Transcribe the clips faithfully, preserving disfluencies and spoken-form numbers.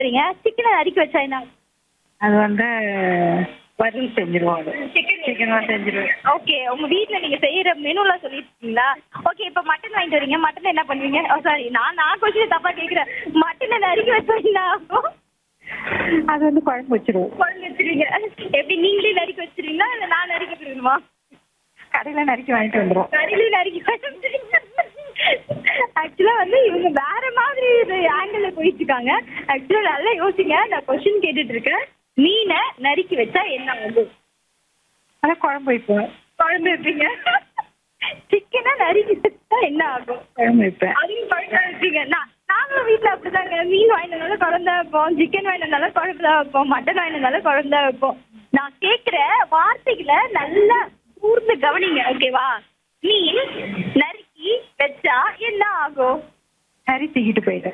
சரிங்க. சிக்கன நறுக்கி வச்சா என்ன ஆகும்? அது வந்து வறுவல் செஞ்சுருவோம் அது. சிக்கன் சிக்கனா செஞ்சுருவேன். ஓகே. உங்க வீட்ல நீங்க செய்யற மெனுலாம் சொல்லிருக்கீங்களா? ஓகே. இப்ப மட்டன் வாங்கிட்டு வரீங்க. மட்டன் என்ன பண்ணுவீங்க? ஓ சாரி. நான் நான் கொஸ்டின் தப்பா கேக்குறேன். மட்டன நறுக்கி வச்சா என்ன ஆகும்? அது வந்து குழம்பு வச்சுருவோம். குழம்பு வச்சிருவீங்க. எப்படி நீங்களே நறுக்கி வச்சிருவீங்களா? இல்ல நான் நறுக்கி வச்சிருக்கணுமா? கடையில் நறுக்கி வாங்கிட்டு வந்துடும். கடையிலே நறுக்கி வச்சிருவீங்க. ஆக்சுவலா வந்து இவங்க வேற மாதிரி இது ஆங்கிள் போயிட்டு இருக்காங்க. ஆக்சுவலா நல்லா யோசிங்க. நான் கொஸ்டின் கேட்டுட்டு இருக்கேன். மீனை நறுக்கி வச்சா என்ன ஆகும்? அதான் குழம்பு வைப்போம். குழம்பு வைப்பீங்க. சிக்கனை நறுக்கி வச்சா என்ன ஆகும்? குழம்பு வைப்பேன். அதையும் குழம்பு வைப்பீங்க. நான் நாங்களும் வீட்டில் அப்படிதாங்க. மீன் வாங்கினாலும் குழம்பு தான் வைப்போம். சிக்கன் வாங்கினாலும் குழம்பு தான் வைப்போம். மட்டன் வாங்கினாலும் குழம்பு தான் வைப்போம். நான் கேட்குற வார்த்தைகளை நல்லா கூர்ந்து கவனிங்க. ஓகேவா? மீன் நறுக்கி வச்சா என்ன ஆகும்? சரி தூக்கிட்டு போயிட்டேன்.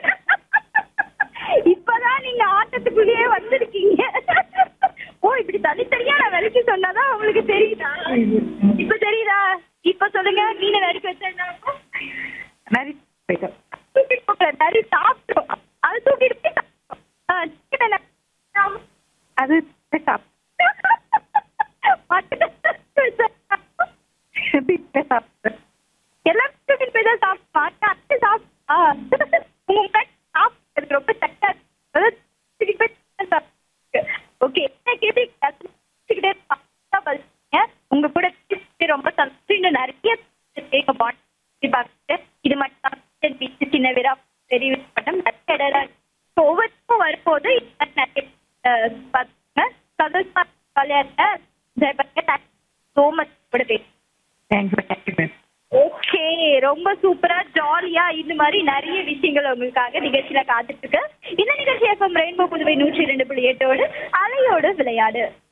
இப்பதான் நீங்க ஆட்டத்துக்குள்ளேயே வந்திருக்கீங்க. ஓ இப்படி தனித்தனியா நான் விலைக்கு சொன்னாதான் உங்களுக்கு தெரியுதா? இப்ப தெரியுதா? இப்ப சொல்லுங்க. மீனை நறுக்கி வச்சா என்ன ஆகும்? நரி போயிட்டேன். தூக்கிட்டு போக நரி சாப்பிட்டோம். அது தூக்கிட்டு போய் சாப்பிட்டோம். ஆ, chicken என்ன ஆகும்? அது சாப்பிட்டேன். மட்டன் வச்சா என்ன ஆகும்? சாப்பிட்டேன். எல்லாரும் தூக்கிட்டு போய் தான் சாப்பிட்டோம். அத்தை சாப்பிட்டா உங்க முன்னாடி சாப்பிட்டு ரொம்ப சட்டா இருக்கு. அதாவது தூக்கிட்டு போய் சாப்பிட்டு. ஓகே. என்ன கேள்வி கேட்டுக்கிட்டே இருப்பாங்க. உங்க கூட பேசிட்டு ரொம்ப சந்தோஷம். இன்னும் நிறைய கேட்க பாட்டு பார்த்துட்டு இது மட்டும் பீச் சின்ன விரா பெரிய விராட்டம் நிறைய இடம் ஒவ்வொருக்கும் வரும்போது நிறைய பார்த்துங்க. சந்தோஷமா ஜாலியா இருக்க என்ஜாய் பண்ணுங்க. ஸோ மச் கூட பேச. Thank you thank you ma'am. ஓகே. ரொம்ப சூப்பரா ஜாலியா இந்த மாதிரி நிறைய விஷயங்கள் உங்களுக்காக நிகழ்ச்சியில காத்துட்டு இருக்கு. இந்த நிகழ்ச்சி எஃப்எம் ரெயின்போ புதுவை நூற்றி இரண்டு புள்ளி எட்டோடு அலையோடு விளையாடு.